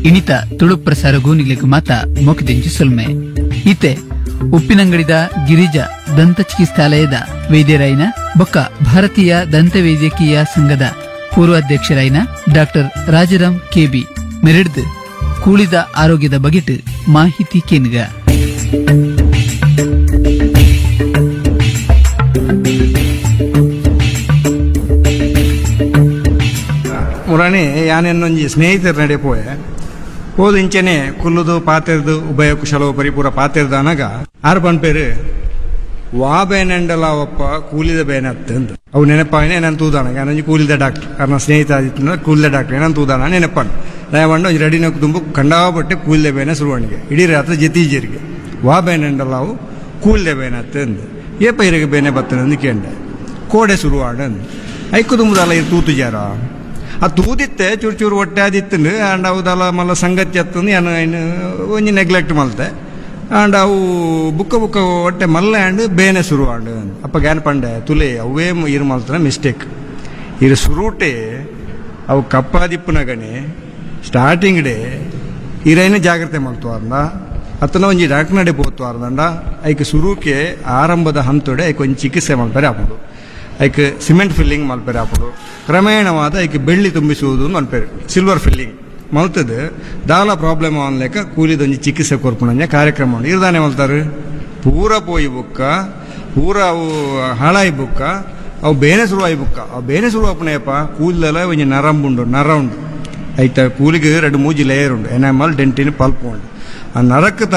ಇನಿತ ತುಳು ಪ್ರಸಾರ ಗೂನಿಗ್ಲಿಗ್ ಮಾತ ಮೊಕದಿಂಚು ಸೊಲ್ಮೆ ಈತೆ ಉಪ್ಪಿನಂಗಡಿದ ಗಿರಿಜಾ ದಂತ ಚಿಕಿತ್ಸಾಲಯದ ವೈದ್ಯರಾಯಿನ ಬೊಕ್ಕ ಭಾರತೀಯ ದಂತ ವೈದ್ಯಕೀಯ ಸಂಘದ ಪೂರ್ವಾಧ್ಯಕ್ಷರಾಯಿನ ಡಾಕ್ಟರ್ ರಾಜಾರಾಮ್ ಕೆಬಿ ಮೆರೆಡ್ದು ಕೂಳಿದ ಆರೋಗ್ಯದ ಬಗೆಟ್ ಮಾಹಿತಿ ಕೇನ್ಗ ಮುರಾಣಿ ಯಾನೆನ್ನೊಂಜಿ ಸ್ನೇಹಿತರ ನಡೆ ಪೋಯೆ ಹೋದ ಇಂಚೆನೆ ಕುಲ್ಲುದು ಪಾತೆರ್ದು ಉಭಯ ಕುಶಲೋಪರಿ ಪೂರ ಪಾತೆರ್ದು ಅನಗ ಆರು ಪನ್ಪೇರು ವಾ ಬೇನೆಂಡಲ ಒಪ್ಪ ಕೂಲಿದ ಬೇನೆ ಅತ್ತಂದು ಅವು ನೆನಪಾಯನೆ ನಾನು ತೂದಾನ ನನಗೆ ಕೂಲಿದ ಡಾಕ್ಟರ್ ನನ್ನ ಸ್ನೇಹಿತ ಆದಿತ್ಯ ಕೂಲಿದ ಡಾಕ್ಟರ್ ನಾನು ತೂದಾನ ನೆನಪಾನ ದಯವಂಡು ಒಂಜಿ ರೆಡಿನ ತುಂಬ ಕಂಡಾಪಟ್ಟೆ ಕೂಲಿದ ಬೇನೆ ಸುರುವಣಿಗೆ ಇಡೀ ರಾತ್ರಿ ಜತೀಜರಿಗೆ ವಾ ಬೇನೆಂಡಲಾವು ಕೂಲಿದ ಬೇನೆ ಅತ್ತಂದು ಏಪ ಇರಗೆ ಬೇನೆ ಬತ್ತನಂದು ಕೇಂಡ ಕೋಡೆ ಸುರುವಾಡಂದು ಐಕು ತುಂಬದಲ್ಲ ಇದು ತೂತು ಜಾರ ಆ ತೂದಿತ್ತೆ ಚೂರು ಚೂರು ಹೊಟ್ಟೆ ಆದಿತ್ತು ಆಂಡ್ ಅವದಲ್ಲ ಮಲ್ಲ ಸಂಗತಿ ಹತ್ತಂದು ಏನು ಒಂಜಿ ನೆಗ್ಲೆಕ್ಟ್ ಮಲ್ತೆ ಆಂಡ್ ಅವು ಬುಕ್ಕ ಬುಕ್ಕ ಹೊಟ್ಟೆ ಮಲ್ಲ ಆಂಡ್ ಬೇನೆ ಶುರು ಆಂಡ್ ಅಪ್ಪ ಗ್ಯಾನ್ ಪಂಡೆ ತುಲೆ ಅವೇ ಇರು ಮಲ್ತನ ಮಿಸ್ಟೇಕ್ ಇರು ಸುರುಟೆ ಅವು ಕಪ್ಪಾದಿಪ್ಪನಗಣೆ ಸ್ಟಾರ್ಟಿಂಗ್ ಡೇ ಇರೇನು ಜಾಗ್ರತೆ ಮಲ್ತುವಾರ್ದ ಅತ್ತನ ಒಂಜಿ ಡಾಕ್ಟರ್ ನಡೆ ಪೋತುವಾರ್ದಂಡ ಐಕೆ ಸುರುಕೆ ಆರಂಭದ ಹಂತೊಡೆ ಐಕೆ ಒಂಜಿ ಚಿಕಿತ್ಸೆ ಮಲ್ಪರೆ ಹಾಪುಡು ಐಕೆ ಸಿಮೆಂಟ್ ಫಿಲ್ಲಿಂಗ್ ಮಲ್ಪರೆ ಹಾಪುಡು ಕ್ರಮೇಣವಾದ ಐಕೆ ಬೆಳ್ಳಿ ತುಂಬಿಸುವುದು ಮಲ್ಪೇರು ಸಿಲ್ವರ್ ಫಿಲ್ಲಿಂಗ್ ಮಲ್ತದ್ದು ದಾಲ ಪ್ರಾಬ್ಲಮ್ ಅನ್ಲೇಕ ಕೂಲಿದೊಂಜಿ ಚಿಕಿತ್ಸೆ ಕೊರ್ಪುಣಂಜ ಕಾರ್ಯಕ್ರಮ ಇರ್ದಾನೆ ಮಲ್ತಾರೆ ಪೂರ ಪೋಯಿ ಬುಕ್ಕ ಪೂರ ಅವು ಹಾಳಾಯಿ ಬುಕ್ಕ ಅವು ಬೇನೆ ಶುರುವಾಯಿ ಬುಕ್ಕ ಅವು ಬೇನೆ ಶುರು ಅಪ್ಪಣೆಯಪ್ಪ ಕೂದಲೆಲ್ಲ ಒಂಜಿ ನರ ಉಂಡು ಐತ ಕೂಲಿಗೆ 2-3 ಲೇಯರ್ ಉಂಡು ಎನಾಮಲ್ ಡೆಂಟಿನ್ ಪಲ್ಪ್ ಉಂಡು ಆ ನರಕ್ಕೆ